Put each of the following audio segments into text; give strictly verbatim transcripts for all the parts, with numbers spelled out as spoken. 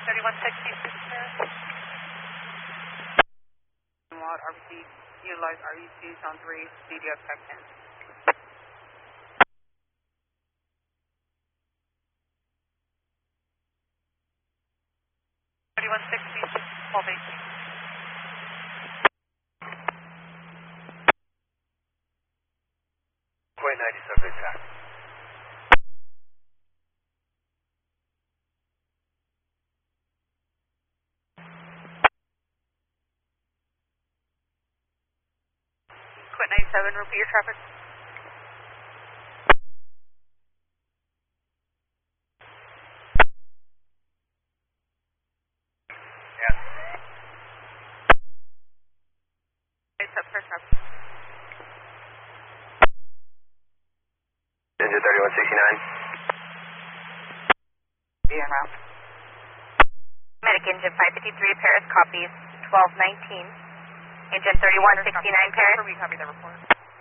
thirty-one sixty-six, Wild R B C, utilize R B C zone three, C D F check in. thirty-one sixty-six, twelve eighteen. Quite ninety-seven exact. Quit ninety-seven, repeat your traffic. Yeah. ninety-seven, first traffic. Engine thirty-one sixty-nine. Be en route. Medic engine five fifty-three, Paris copies twelve nineteen. Engine thirty-one sixty-nine, Paris. We copy the report.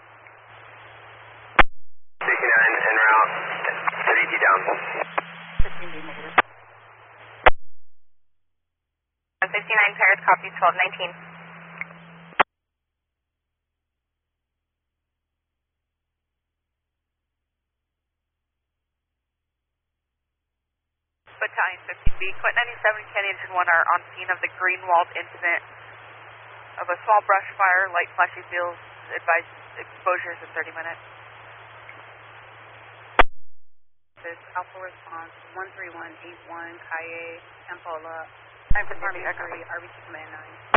sixty-nine en route. thirty D down. fifteen B negative. one sixty-nine, Paris copies twelve nineteen. Battalion fifteen B, Quit ninety-seven, Candy Engine one are on scene of the Greenwald incident of a small brush fire, light flashy fields, advised exposures in thirty minutes. This Alpha response, one three one eight one, Kaye, Campola, time for Army, R B C Command nine.